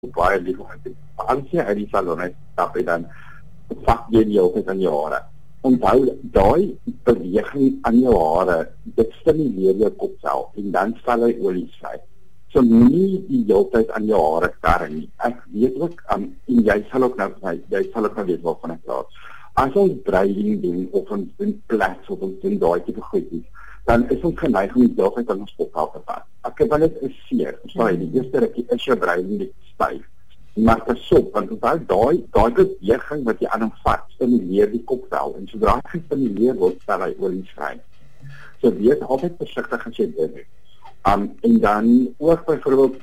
baie lief om te as jy uit die salon stap en dan vat jy die ook aan jou hare. Onthou, daai beweging aan jou hare, dit stimuleer jou kopvel en dan sal hy olie vry. So nie die hele tyd aan jou hare karre nie. Ek weet ook, en jy sal ook nou weet waarvan ek praat. As ons braiding doen, of ons doen plats, of ons doen daai tipe goedjies, dan is ons geneig om die hele tyd aan ons kopvel te vat. Ek wil dit is seer. Sorry, die eerste rukkie is jou braiding die styf. Maar pasop, want daai beweging wat jy aan hom vat, stimuleer die kopvel, en sodra hy gestimuleer word, sal hy olie vry. So wees altyd versigtig as jy dit doen. En dan ook byvoorbeeld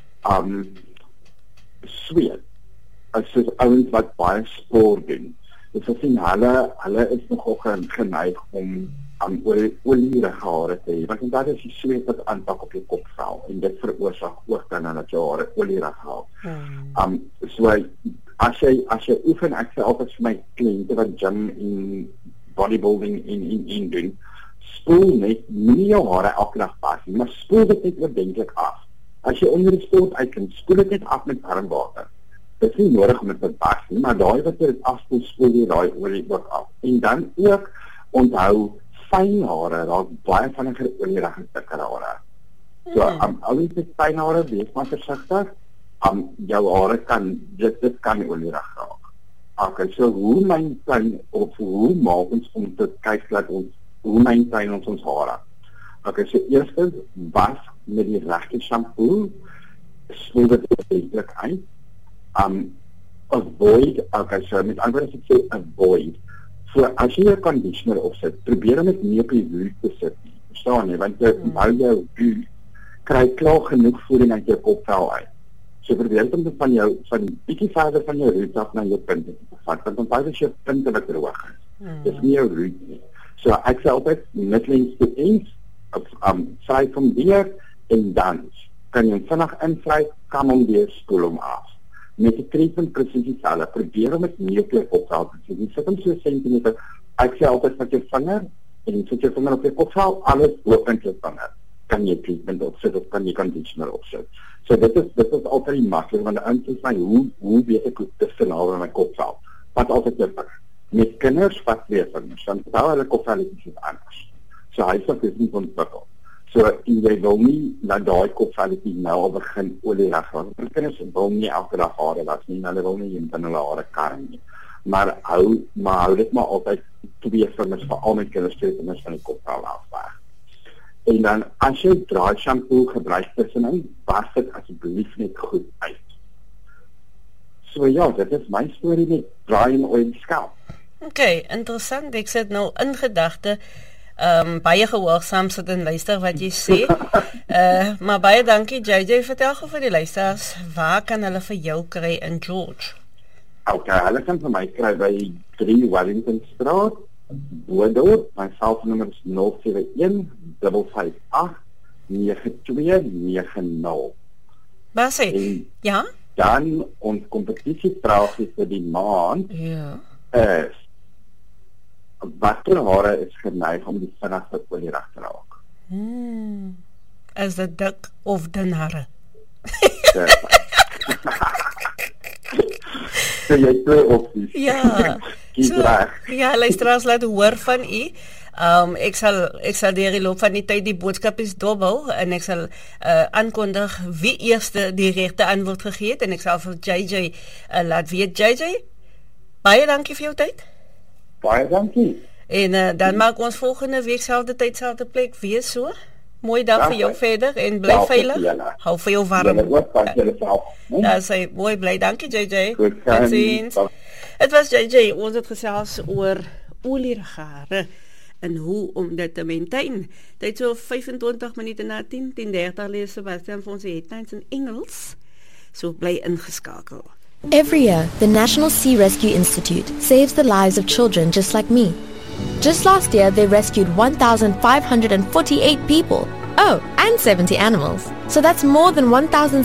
sweet. As soos ouens wat baie sport doen. Dus ek sien hulle is nogal geneig om olierige hare te hê. Want dit is die sweet wat aanpak op jou kopvel en dit veroorsaak ook dan dat jou hare olierig haal. So as jy oefen, ek sê altyd vir my kliënte wat gym en bodybuilding en doen, spoel net nie jou hare elke dag pas nie, maar spoel dit net oordentlik af. As jy onder die sport uitkom, spoel dit net af met warm water. Dit is nie nodig om dit te pas nie, maar daai wat jy dit afspoel, spoel jy daai olie ook af. En dan ook onthou, fyn hare, daar is baie vinniger olierige dikker hare. So, al is dit fyn hare, wees maar versigtig, jou hare dit kan olierig raak. Okay, so hoe maintain, of hoe maak ons om te kyk dat hoe maintain ons hare? Okay, so eerstens, was met die regte shampoo, spoel dit ordentlik uit. Avoid, okay, so met ander woorde as ek sê, avoid. So as jy 'n conditioner opsit, probeer om dit nie op die root te sit nie. Verstaan jy? Want jou root kry klaar genoeg voeding uit jou kopvel uit. So probeer om dit van bietjie verder van jou root af na jou punte te vat. Want onthou as jou punte wat droog is. Dis nie jou root nie. So ek sê altyd midlings to ends, vry van weer en dan kan jy hom vinnig invry, kan hom weer spoel hom af. Met die treatment presies dieselfde. Probeer om dit nie op jou kopvel te sit. Jy sit hom so 'n sentimeter. Ek sê altyd met jou vinger en sit jou vinger op jou kopvel, alles oopend jou vinger. Kan jy treatment opsit of kan jy conditioner opsit. So dit is altyd die maklik, want die ouens sê hoe weet ek hoe dit vernaal in my kopvel. Wat altyd jou vinger. Met kinders vat 2 vingers, dan hou hulle kopvel iets anders. So hy sê dit is nie ontwikkel. So jy wil nie dat daai kopvelletjie nou al begin olierig word. Kinders wil nie elke dag hare was nie, hulle wil nie in hulle hare karm nie. Maar hou dit maar altyd 2 vingers, veral met kinders 2 vingers van die kopvel afweg. En dan as jy dry shampoo gebruik tussenin, was dit asseblief net goed uit. So ja, dit is my storie met dry en oil scalp. Okay, interessant. Ek sit nou in gedagte. Baie gehoorsaam sit en luister wat jy sê. Maar baie dankie JJ, vertel gou vir die luisteraars, waar kan hulle vir jou kry in George? Okay, hulle kan vir my kry by 3 Wellington Straat, Boedorp. My selfoonnommer is 071-558-9290. Wat sê? Ja? Dan ons kompetisievragie vir die maand is watter hare is geneig om die vinnigste olierig te raak? Is dit dik of dun hare? So jy 2 opsies. Ja. Ja, luisteraars, laat hoor van u. Ek sal deur die loop van die tyd die boodskap is dobbel en ek sal aankondig wie eerste die regte antwoord gegee het en ek sal vir JJ laat weet. JJ, baie dankie vir jou tyd. Baie dankie. En dan maak ons volgende week selfde tyd, selfde plek weer so. Mooi dag vir jou verder en bly veilig. Hou vir jou warm. Dat sê mooi bly. Dankie JJ. Tot ziens. Het was JJ, ons het gesels oor olierige hare en hoe om dit te maintain. Dit so 25 minute na 10:30 lees Sebastian vir ons die headlines in Engels. So bly ingeskakel. Every year, the National Sea Rescue Institute saves the lives of children just like me. Just last year, they rescued 1,548 people. Oh, and 70 animals. So that's more than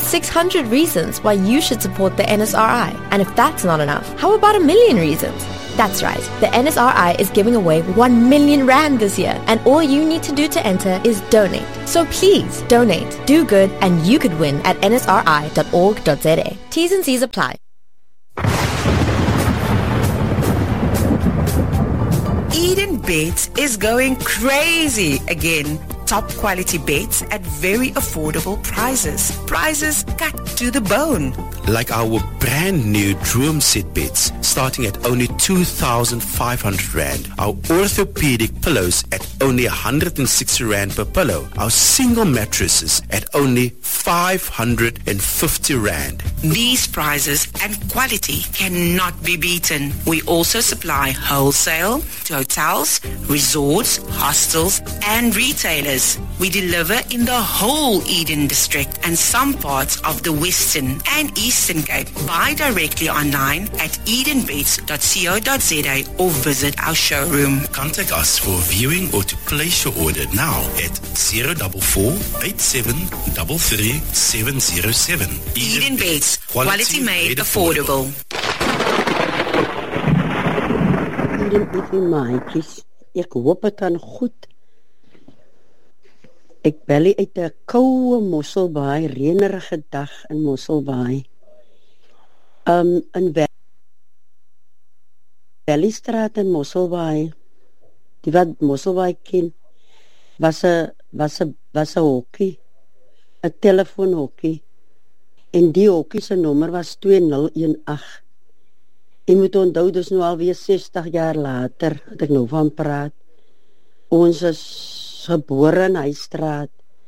1,600 reasons why you should support the NSRI. And if that's not enough, how about 1 million reasons? That's right. The NSRI is giving away 1 million rand this year, and all you need to do to enter is donate. So please donate, do good, and you could win at nsri.org.za. T's and C's apply. Eden Beds is going crazy again. Top quality beds at very affordable prices. Prices cut to the bone. Like our brand new Droom Set beds, starting at only 2,500 Rand. Our orthopedic pillows at only 160 Rand per pillow. Our single mattresses at only 550 Rand. These prices and quality cannot be beaten. We also supply wholesale to hotels, resorts, hostels, and retailers. We deliver in the whole Eden district and some parts of the Western and Eastern Cape. Buy directly online at edenbeds.co.za or visit our showroom. Contact us for viewing or to place your order now at 044-8733-707. Eden Beds, quality made affordable. Eden maatjies, ek hoop het gaan goed. Ek bel uit 'n koue Mosselbaai, reënerige dag in Mosselbaai. In Valleystraat in Mosselbaai, die wat Mosselbaai ken, was 'n hokkie, 'n telefoonhokkie. En die hokkie se nommer was 2018. Ek moet onthou, dis nou alweer 60 jaar later, dat ek nou van praat. Ons is gebore in Huisstraat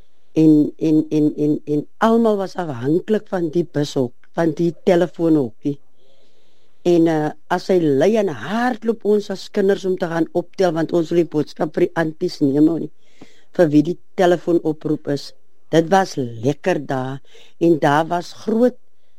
en almal was afhanklik van die bushok, van die telefoonhokkie. En as hy lei en hardloop ons as kinders om te gaan optel, want ons wil die boodskap vir die anties neem nie, vir wie die telefoon oproep is. Dit was lekker daar, en daar was groot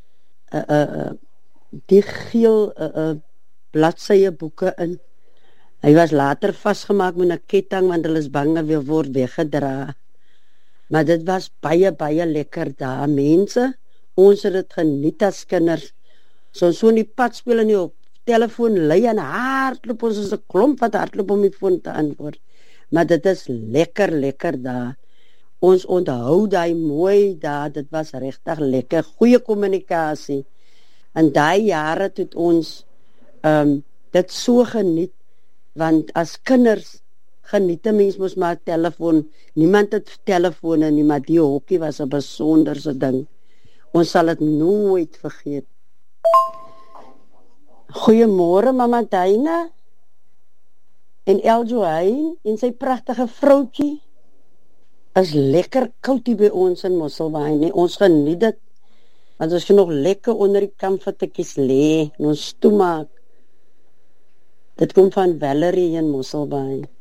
die geel bladsye boeke in. Hy was later vasgemaak met 'n ketting, want hulle is bang hy word weggedra. Maar dit was baie, baie lekker daar. Mense, ons het dit geniet as kinders. So in die pad speel en die telefoon lei en hardloop, ons is 'n klomp wat hardloop om die foon te antwoord. Maar dit is lekker, lekker daar. Ons onthou daai mooi daar, dit was regtig lekker, goeie kommunikasie. En daai jare het ons dit so geniet, want as kinders geniet 'n mens mos maar telefoon. Niemand het telefone nie, maar die hokkie was 'n besonderse ding. Ons sal dit nooit vergeet. Goeiemôre Mama Daina en Eljohain en sy pragtige vroutjie. Is lekker koud hier by ons in Mosselbaai, nee, ons geniet dit. Want ons kan nog lekker onder die kamfertjies lê en ons toe maak. Dit kom van Valerie in Mosselbaai.